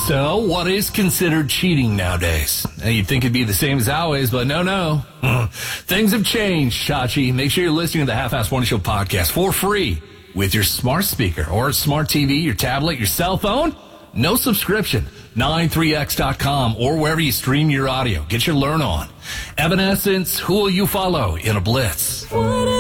So, what is considered cheating nowadays? You'd think it'd be the same as always, but no. Things have changed, Chachi. Make sure you're listening to the Half-Ass Morning Show podcast for free with your smart speaker or smart TV, your tablet, your cell phone. No subscription. 93x.com or wherever you stream your audio. Get your learn on. Evanescence, Who Will You Follow in a Blitz?